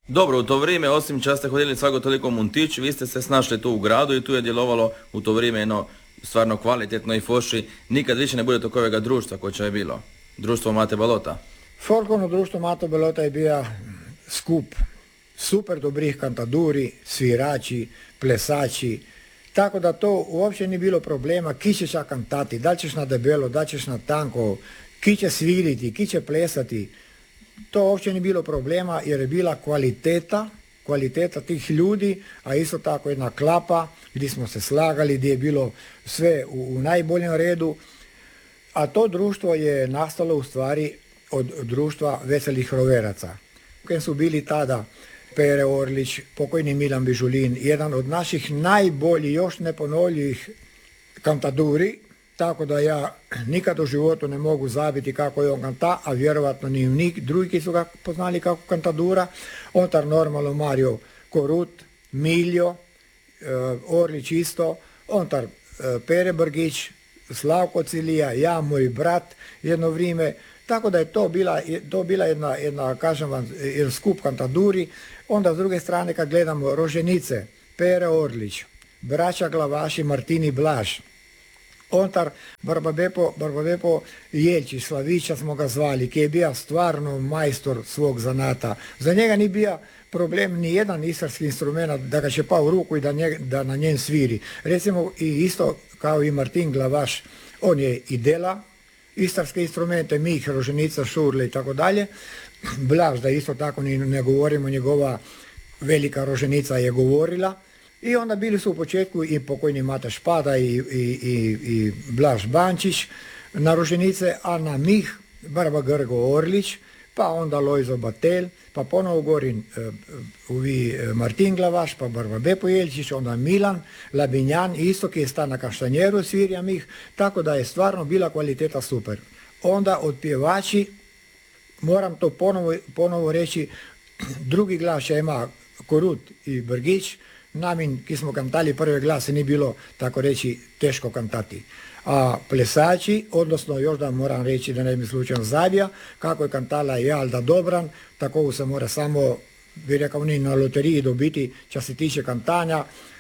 Dobro, u to vrijeme, osim čas ste hodili svako toliko u Muntić, vi ste se snašli tu u gradu i tu je djelovalo u to vrijeme jedno stvarno kvalitetno i foši. Nikad više ne bude takovega društva koje je bilo. Društvo Mate Balota. Folklorno društvo Mate Balota je bio skup super dobrih kantaduri, svirači, plesači, tako da to uopće nije bilo problema ki ćeš kantati, da li ćeš na debelo, da li ćeš na tanko, ki će sviriti, ki će plesati. To uopće nije bilo problema jer je bila kvaliteta tih ljudi, a isto tako jedna klapa gdje smo se slagali, gdje je bilo sve u najboljem redu. A to društvo je nastalo u stvari od društva veselih roveraca. Kad su bili tada Pere Orlić, pokojni Milan Bižulin, jedan od naših najboljih, još neponovljivih kantaduri, tako da ja nikad u životu ne mogu zabiti kako je on kanta, a vjerovatno ni drugi su ga poznali kako kantadura. Ontar normalno Mario Korut, Miljo, Orlić isto, ontar Pere Brgić, Slavko Cilija, ja, moj brat jedno vrijeme. Tako da je to bila jedna, kažem vam, jedan skup kantaduri. Onda s druge strane kad gledamo roženice, Pere Orlić, braća Glavaši, Martini Blaž, ontar Barbabepo Jelčić, Slavića smo ga zvali, ki je bio stvarno majstor svog zanata. Za njega nije bio problem ni jedan istarski instrument da ga će pa u ruku i da na njen sviri. Recimo i isto kao i Martin Glavaš, on je i dela istarske instrumente, Mih, roženica, šurle i tako dalje. Blaž, da isto tako ne govorimo, njegova velika roženica je govorila. I onda bili su u početku i pokojni Mata Špada i Blaž Bančić na roženice, a na Mih Barba Grgo Orlić, pa onda Lojzo Batel, pa ponovo govorim Martin Glavaš, pa Barba Bepo Jelčić, onda Milan Labinjan, isto ki je sta na Kaštanjeru svirja Mih, tako da je stvarno bila kvaliteta super. Onda od pjevači, moram to ponovo reći, drugi glas ima Korut i Brgić, namin, ki smo kantali prve glase, nije bilo, tako reći, teško kantati. A plesači, odnosno još da moram reći da ne bi slučajno zabija, kako je kantala i Alda Dobran, tako se mora samo, bi rekao ni na loteriji dobiti, čas se tiče kantanja.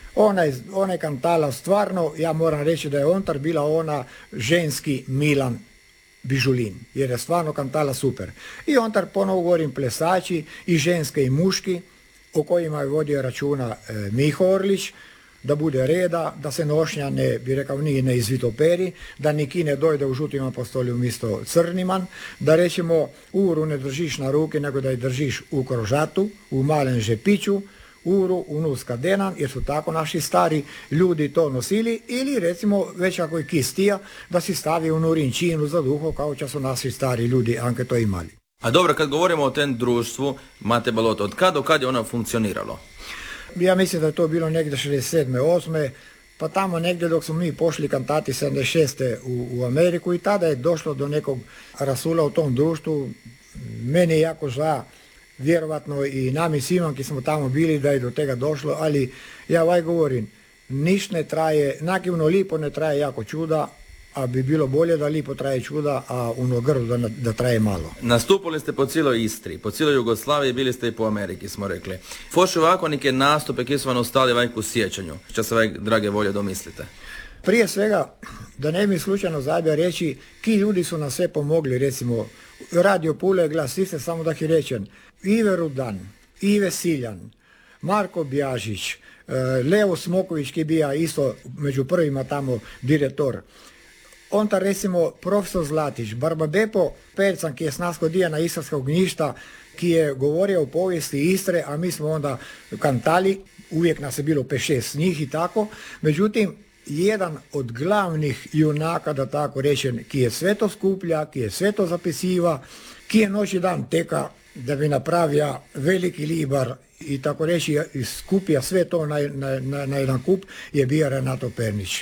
Ona je kantala stvarno, ja moram reći da je ontar bila ona ženski Milan Bižulin, jer je stvarno kantala super. I ontar ponovo govorim plesači, i ženske i muški, o kojima je vodio računa Miho Orlić, da bude reda, da se nošnja ne izvitoperi, da niki ne dojde u žutim apostoli umjesto crniman, da rećemo uru ne držiš na ruke, nego da je držiš u krožatu, u malen žepiću, uru u nuska denan, jer su tako naši stari ljudi to nosili, ili recimo već ako je kistija, da si stavi u nurinčinu za duho, kao će su naši stari ljudi anke to imali. A dobro, kad govorimo o tem društvu Mate Balota, od kad do kad je ono funkcioniralo? Ja mislim da je to bilo negdje 67. 8. pa tamo negdje dok smo mi pošli kantati 76. u Ameriku i tada je došlo do nekog rasula u tom društvu. Meni je jako žao, vjerovatno i nami svima ki smo tamo bili da je do tega došlo, ali ja govorim, niš ne traje, nakivno lipo ne traje jako čuda, a bi bilo bolje da lipo traje čuda, a ono grdo da traje malo. Nastupili ste po cijeloj Istri, po cijeloj Jugoslaviji, bili ste i po Ameriki, smo rekli. Foši ovako neke nastupe ki su vam ostali u sjećanju, što se drage volje domislite? Prije svega, da ne mi slučajno zabija reći, ki ljudi su nam sve pomogli, recimo, Radio Pule, Glas Istre, samo da ki rečem, Ive Rudan, Ive Siljan, Marko Bjažić, Leo Smoković ki bija isto među prvima tamo direktor. Onda recimo profesor Zlatić, Barba Bepo Percan ki je s nas kodija na istarskog gnjišta, ki je govorio o povijesti Istre, a mi smo onda kantali, uvijek nas je bilo 5-6 njih i tako. Međutim, jedan od glavnih junaka, da tako rečem, ki je sve to skuplja, ki je sve to zapisiva, ki je noć i dan teka da bi napravio veliki libar i tako reći skupija sve to na jedan kup, je bio Renato Pernić.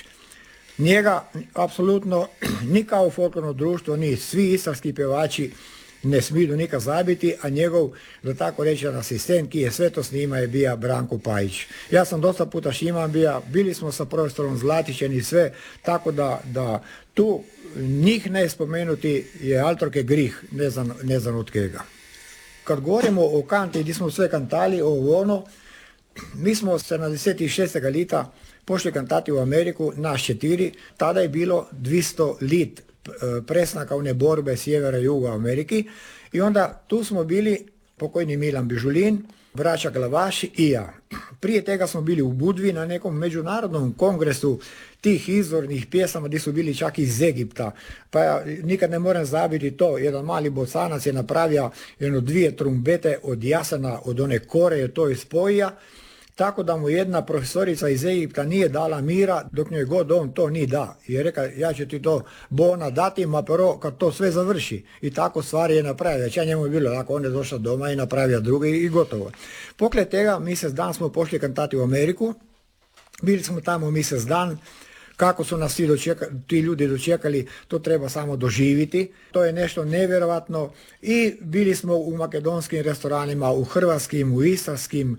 Njega apsolutno ni kao folklorno društvo, ni svi istarski pjevači ne smiju nikad zabiti, a njegov, da tako reći, asistent ki je sve to snima je bio Branko Pajić. Ja sam dosta puta s njima bili smo sa profesorom Zlatićem i sve, tako da tu njih ne spomenuti je altorke grih, ne znam od kega. kad govorimo o kanti gdje smo sve kantali, ovo ono, mi smo 76. lita pošli kantati u Ameriku, nas 4, tada je bilo 200 lit presnaka one borbe sjevera i juga u Ameriki i onda tu smo bili pokojni Milan Bižulin, braća Glavaš i ja. Prije tega smo bili u Budvi na nekom međunarodnom kongresu tih izvornih pjesama gdje su bili čak iz Egipta. Pa ja nikad ne moram zabiti to, jedan mali bosanac je napravio 2 trumbete od jasena, od one kore je to ispojija, tako da mu jedna profesorica iz Egipta nije dala mira dok njoj god on to nije da. I je rekao, ja ću ti to bona dati, ma prvo kad to sve završi. I tako stvari je napravio. Ja njemu je bilo, ako on je došao doma i napravio drugi i gotovo. Pokled tega, mjesec dan smo pošli kantati u Ameriku. Bili smo tamo mjesec dan. Kako su nas ti ljudi dočekali, to treba samo doživiti. To je nešto nevjerovatno i bili smo u makedonskim restoranima, u hrvatskim, u istarskim,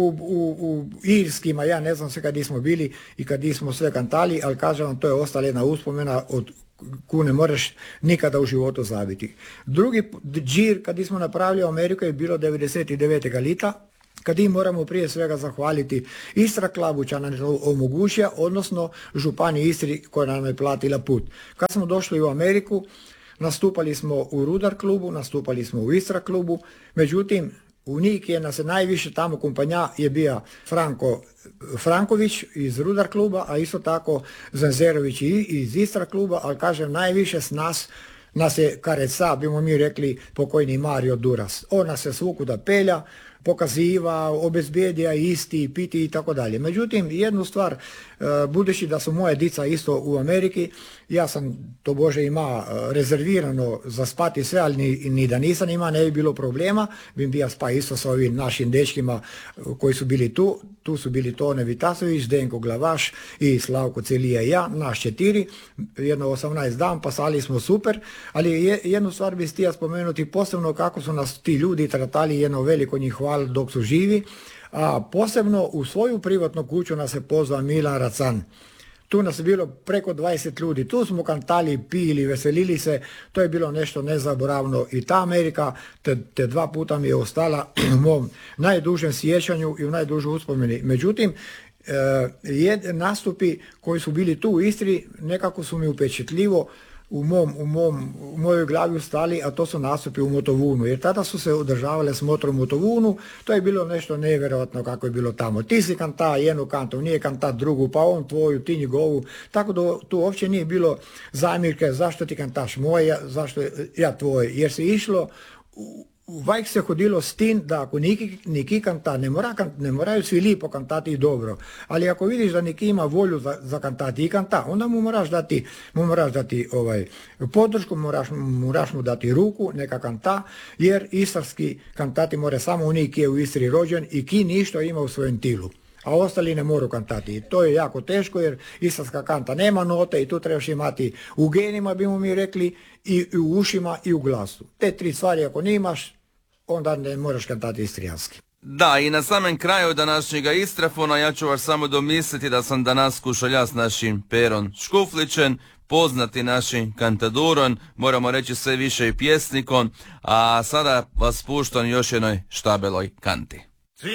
u irskim, a ja ne znam sve kad smo bili i kad smo sve kantali, ali kažem vam, to je ostala jedna uspomena od koju ne možeš nikada u životu zabiti. Drugi džir kad smo napravili u Ameriku je bilo 99. lita, kad im moramo prije svega zahvaliti Istra Clubu će nam to omogućio, odnosno Županiji Istri koja nam je platila put. Kad smo došli u Ameriku, nastupali smo u Rudar klubu, nastupali smo u Istra klubu, međutim u njih je nas najviše tamo kompanja je bio Franko Franković iz Rudar kluba, a isto tako Zanzerović iz Istra kluba, ali kažem najviše s nas je Kareca, bimo mi rekli pokojni Mario Duras. On nas je svukuda pelja, pokaziva, obezbijedija isti, piti i tako dalje. Međutim, jednu stvar, budući da su moje dica isto u Ameriki, ja sam to Bože ima rezervirano za spati sve, ali ni da nisam ima, ne bi bilo problema, bi bio spa isto sa ovim našim dečkima koji su bili tu. Tu su bili Tone Vitasović, Denko Glavaš i Slavko Celija i ja, naš 4, jedno 18 dan, pasali smo super, ali jednu stvar bi htio spomenuti, posebno kako su nas ti ljudi tratali, jedno veliko njih hvala dok su živi, a posebno u svoju privatnu kuću nas je pozvao Milan Racan. Tu nas je bilo preko 20 ljudi, tu smo kantali, pili, veselili se, to je bilo nešto nezaboravno i ta Amerika te 2 puta mi je ostala u mom najdužem sjećanju i u najdužoj uspomeni. Međutim, nastupi koji su bili tu u Istri nekako su mi upečatljivo u mojoj glavi ustali, a to su nastupi u Motovunu, jer tada su se održavale smotre u Motovunu, to je bilo nešto nevjerojatno kako je bilo tamo. Ti si kanta jednu kantu, nije kanta drugu, pa on tvoju, ti njegovu, tako da tu uopće nije bilo zamjerke zašto ti kantaš moje, zašto ja tvoje, jer se išlo uvijek se hodilo s tim da ako neki kanta, ne moraju svi lipo kantati i dobro, ali ako vidiš da neki ima volju za kantati i kanta, onda mu moraš dati podršku, moraš mu dati ruku, neka kanta, jer istarski kantati more samo oni ki je u Istri rođen i ki ništa ima u svojem tilu, a ostali ne moraju kantati. I to je jako teško jer istarska kanta nema note i tu trebaš imati u genima, bimo mi rekli, i u ušima i u glasu. Te 3 stvari ako nemaš, onda ne moraš kantati istrijanski. Da, i na samem kraju današnjega Istrafona ja ću vas samo domisliti da sam danas skušalja s našim Perom Škuflićem, poznati našim kantadurom, moramo reći sve više i pjesnikom, a sada vas puštam još jednoj štabeloj kanti.